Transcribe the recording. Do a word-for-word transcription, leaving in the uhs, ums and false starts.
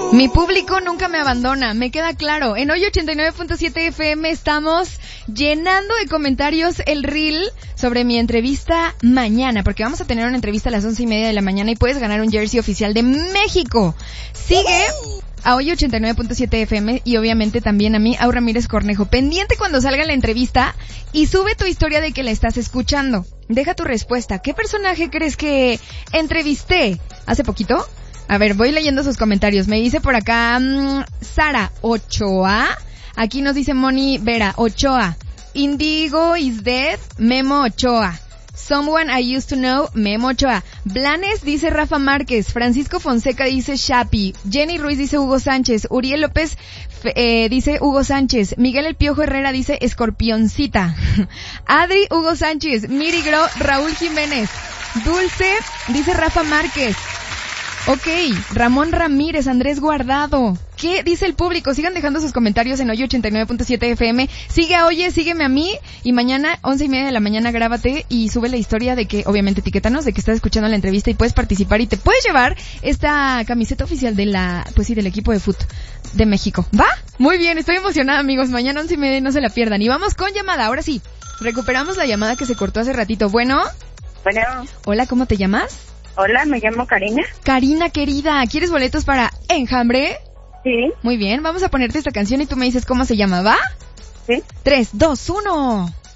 Mi público nunca me abandona, me queda claro. En Hoy ochenta y nueve punto siete F M estamos llenando de comentarios el reel sobre mi entrevista mañana, porque vamos a tener una entrevista a las once y media de la mañana y puedes ganar un jersey oficial de México. Sigue a Hoy ochenta y nueve punto siete F M y obviamente también a mí, Au Ramírez Cornejo. Pendiente cuando salga la entrevista y sube tu historia de que la estás escuchando. Deja tu respuesta. ¿Qué personaje crees que entrevisté hace poquito? A ver, voy leyendo sus comentarios. Me dice por acá mmm, Sara Ochoa. Aquí nos dice Moni Vera Ochoa. Indigo is dead, Memo Ochoa. Someone I used to know, Memo Ochoa. Blanes dice Rafa Márquez. Francisco Fonseca dice Shapi. Jenny Ruiz dice Hugo Sánchez. Uriel López eh, dice Hugo Sánchez. Miguel El Piojo Herrera dice Escorpioncita. Adri Hugo Sánchez. Miri Gro Raúl Jiménez. Dulce dice Rafa Márquez. Ok, Ramón Ramírez, Andrés Guardado. ¿Qué dice el público? Sigan dejando sus comentarios en Hoy ochenta y nueve punto siete F M. Sigue a Oye, sígueme a mí. Y mañana, once y media de la mañana, grábate y sube la historia de que, obviamente, etiquétanos de que estás escuchando la entrevista y puedes participar y te puedes llevar esta camiseta oficial de la, pues sí, del equipo de fútbol de México. ¿Va? Muy bien, estoy emocionada, amigos. Mañana once y media, no se la pierdan. Y vamos con llamada. Ahora sí, recuperamos la llamada que se cortó hace ratito. Bueno. Bueno. Hola, ¿cómo te llamas? Hola, me llamo Karina. Karina, querida, ¿quieres boletos para Enjambre? Sí. Muy bien, vamos a ponerte esta canción y tú me dices cómo se llama, ¿va? Sí. Tres, dos, uno.